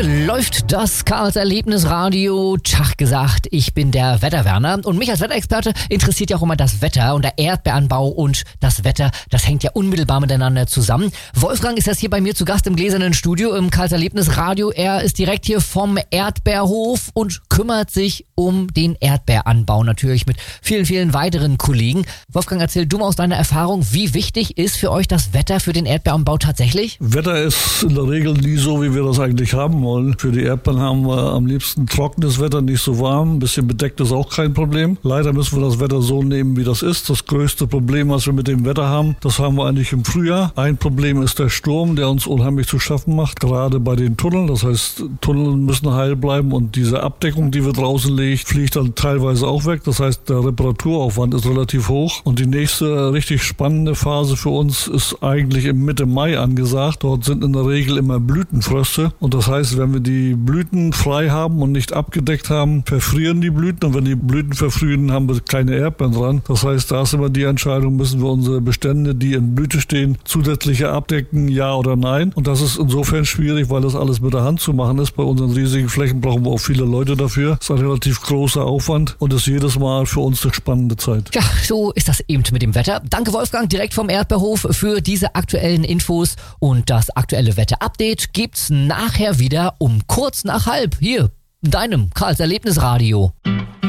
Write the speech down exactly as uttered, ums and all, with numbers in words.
Hier läuft das Karls Erlebnisradio. Tag gesagt, ich bin der Wetterwerner und mich als Wetterexperte interessiert ja auch immer das Wetter und der Erdbeeranbau und das Wetter, das hängt ja unmittelbar miteinander zusammen. Wolfgang ist jetzt hier bei mir zu Gast im gläsernen Studio im Karls Erlebnisradio. Er ist direkt hier vom Erdbeerhof und kümmert sich um den Erdbeeranbau, natürlich mit vielen, vielen weiteren Kollegen. Wolfgang, erzähl du mal aus deiner Erfahrung, wie wichtig ist für euch das Wetter für den Erdbeeranbau tatsächlich? Wetter ist in der Regel nie so, wie wir das eigentlich haben wollen. Für die Erdbeeren haben wir am liebsten trockenes Wetter, nicht so warm. Ein bisschen bedeckt ist auch kein Problem. Leider müssen wir das Wetter so nehmen, wie das ist. Das größte Problem, was wir mit dem Wetter haben, das haben wir eigentlich im Frühjahr. Ein Problem ist der Sturm, der uns unheimlich zu schaffen macht, gerade bei den Tunneln. Das heißt, Tunnel müssen heil bleiben und diese Abdeckung, die wir draußen legen, fliegt dann teilweise auch weg. Das heißt, der Reparaturaufwand ist relativ hoch. Und die nächste richtig spannende Phase für uns ist eigentlich im Mitte Mai angesagt. Dort sind in der Regel immer Blütenfröste. Und das heißt, wenn wir die Blüten frei haben und nicht abgedeckt haben, verfrieren die Blüten. Und wenn die Blüten verfrieren, haben wir keine Erdbeeren dran. Das heißt, da ist immer die Entscheidung, müssen wir unsere Bestände, die in Blüte stehen, zusätzlich abdecken, ja oder nein. Und das ist insofern schwierig, weil das alles mit der Hand zu machen ist. Bei unseren riesigen Flächen brauchen wir auch viele Leute dafür. Das ist ein relativ großer Aufwand und ist jedes Mal für uns eine spannende Zeit. Ja, so ist das eben mit dem Wetter. Danke Wolfgang, direkt vom Erdbeerhof für diese aktuellen Infos und das aktuelle Wetter-Update gibt's nachher wieder um kurz nach halb hier in deinem Karls Erlebnisradio.